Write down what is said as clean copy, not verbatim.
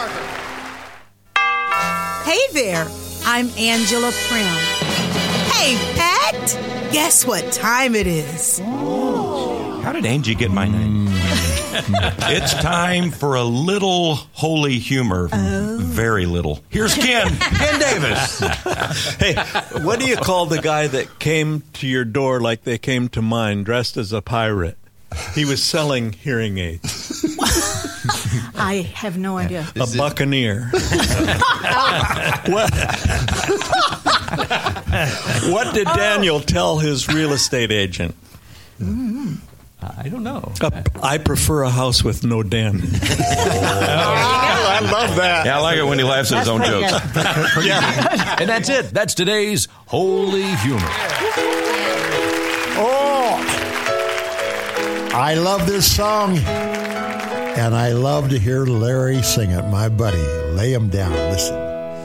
Hey there, I'm Angela Prim. Hey, Pat, guess what time it is? How did Angie get my name? It's time for a little holy humor. Very little. Here's Ken. Ken Davis. Hey, what do you call the guy that came to your door like they came to mine, dressed as a pirate? He was selling hearing aids. I have no idea. A buccaneer. What did Daniel tell his real estate agent? I don't know. I prefer a house with no den. I love that. Yeah, I like it when he laughs at his own jokes. Yeah. And that's it. That's today's Holy Humor. Oh, I love this song, and I love to hear Larry sing it. My buddy, lay him down. Listen.